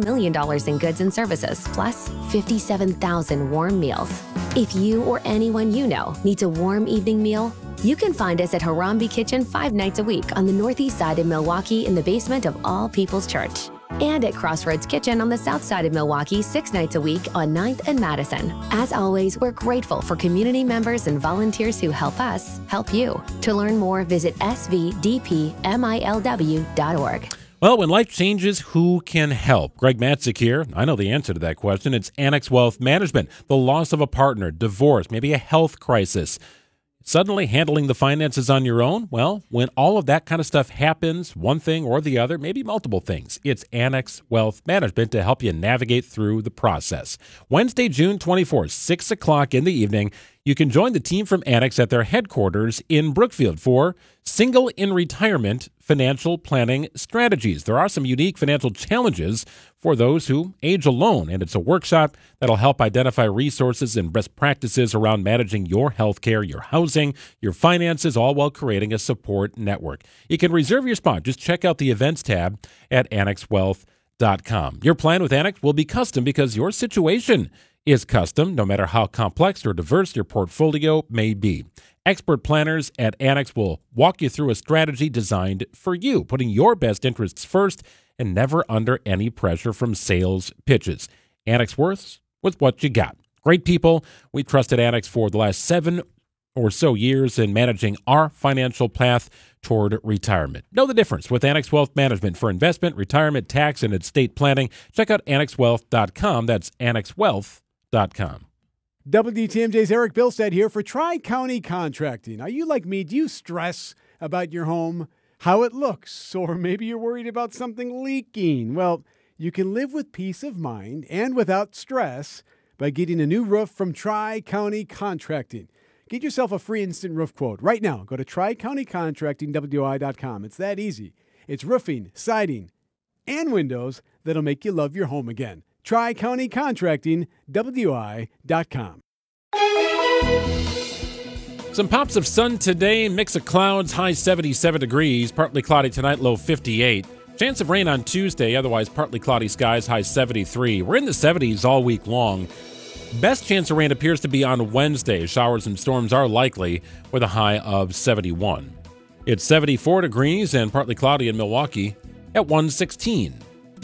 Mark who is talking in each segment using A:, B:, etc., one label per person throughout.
A: million in goods and services, plus 57,000 warm meals. If you or anyone you know needs a warm evening meal, you can find us at Harambe Kitchen 5 nights a week on the northeast side of Milwaukee in the basement of All People's Church. And at Crossroads Kitchen on the south side of Milwaukee 6 nights a week on 9th and Madison. As always, we're grateful for community members and volunteers who help us help you. To learn more, visit svdpmilw.org.
B: Well, when life changes, who can help? Greg Matzik here. I know the answer to that question. It's Annex Wealth Management. The loss of a partner, divorce, maybe a health crisis. Suddenly handling the finances on your own? Well, when all of that kind of stuff happens, one thing or the other, maybe multiple things, it's Annex Wealth Management to help you navigate through the process. Wednesday, June 24th, 6 o'clock in the evening, you can join the team from Annex at their headquarters in Brookfield for Single in Retirement Financial Planning Strategies. There are some unique financial challenges for those who age alone, and it's a workshop that'll help identify resources and best practices around managing your health care, your housing, your finances, all while creating a support network. You can reserve your spot. Just check out the events tab at annexwealth.com. Your plan with Annex will be custom because your situation is custom, no matter how complex or diverse your portfolio may be. Expert planners at Annex will walk you through a strategy designed for you, putting your best interests first and never under any pressure from sales pitches. Annex works with what you got. Great people. We trusted Annex for the last 7 or so years in managing our financial path toward retirement. Know the difference with Annex Wealth Management for investment, retirement, tax, and estate planning. Check out annexwealth.com. That's annexwealth.com.
C: WTMJ's Eric Bilstead here for Tri-County Contracting. Are you like me? Do you stress about your home, how it looks, or maybe you're worried about something leaking? Well, you can live with peace of mind and without stress by getting a new roof from Tri-County Contracting. Get yourself a free instant roof quote right now. Go to TriCountyContractingWI.com. It's that easy. It's roofing, siding, and windows that'll make you love your home again. TriCountyContractingWI.com.
B: Some pops of sun today, mix of clouds, high 77 degrees, partly cloudy tonight, low 58. Chance of rain on Tuesday, otherwise partly cloudy skies, high 73. We're in the 70s all week long. Best chance of rain appears to be on Wednesday. Showers and storms are likely with a high of 71. It's 74 degrees and partly cloudy in Milwaukee at 116.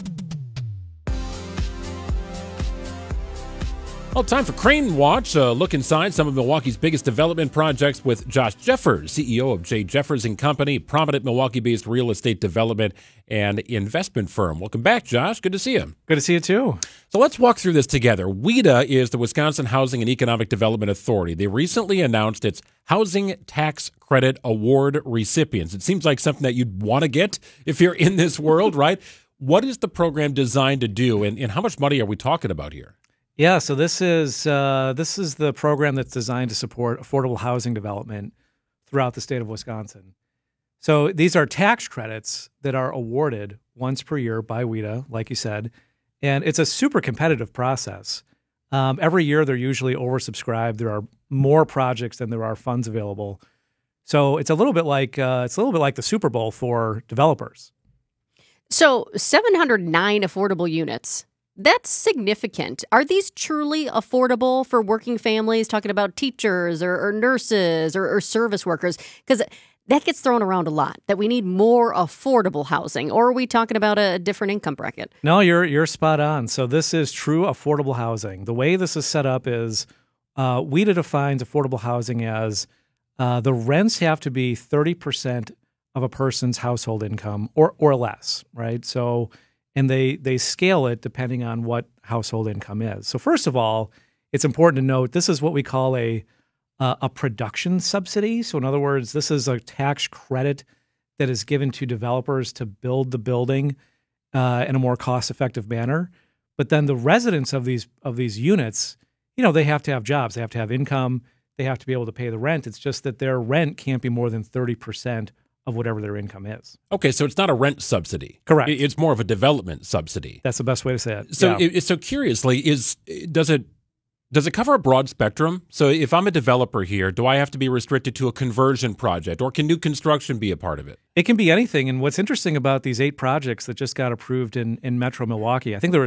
B: Well, time for Crane Watch. A look inside some of Milwaukee's biggest development projects with Josh Jeffers, CEO of J. Jeffers & Company, prominent Milwaukee-based real estate development and investment firm. Welcome back, Josh. Good to see you.
D: Good to see you, too.
B: So let's walk through this together. WHEDA is the Wisconsin Housing and Economic Development Authority. They recently announced its Housing Tax Credit Award recipients. It seems like something that you'd want to get if you're in this world, right? What is the program designed to do, and how much money are we talking about here?
D: Yeah, so this is the program that's designed to support affordable housing development throughout the state of Wisconsin. So these are tax credits that are awarded once per year by WHEDA, like you said, and it's a super competitive process. Every year they're usually oversubscribed. There are more projects than there are funds available. So it's a little bit like the Super Bowl for developers.
E: So 709 affordable units. That's significant. Are these truly affordable for working families, talking about teachers or nurses or service workers? Because that gets thrown around a lot, that we need more affordable housing. Or are we talking about a different income bracket?
D: No, you're spot on. So this is true affordable housing. The way this is set up is WHEDA defines affordable housing as the rents have to be 30% of a person's household income or less, right? So and they scale it depending on what household income is. So first of all, it's important to note this is what we call a production subsidy. So in other words, this is a tax credit that is given to developers to build the building in a more cost-effective manner. But then the residents of these units, they have to have jobs, they have to have income, they have to be able to pay the rent. It's just that their rent can't be more than 30% of whatever their income is.
B: Okay, so it's not a rent subsidy.
D: Correct.
B: It's more of a development subsidy.
D: That's the best way to say it.
B: So,
D: yeah.
B: So curiously, does it cover a broad spectrum? So if I'm a developer here, do I have to be restricted to a conversion project, or can new construction be a part of it?
D: It can be anything. And what's interesting about these 8 projects that just got approved in Metro Milwaukee, I think there